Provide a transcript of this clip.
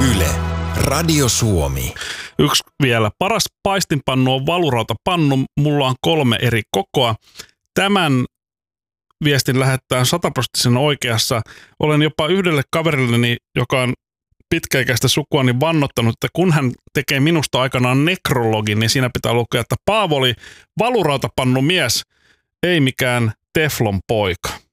Yle, Radio Suomi. Yksi vielä. Paras paistinpannu on valurautapannu. Mulla on 3 eri kokoa. Tämän viestin lähettää 100% oikeassa. Olen jopa yhdelle kaverilleni, joka on pitkäikäistä sukua, niin vannottanut, että kun hän tekee minusta aikanaan nekrologin, niin siinä pitää lukea, että Paavo oli valurautapannu mies, ei mikään teflon poika.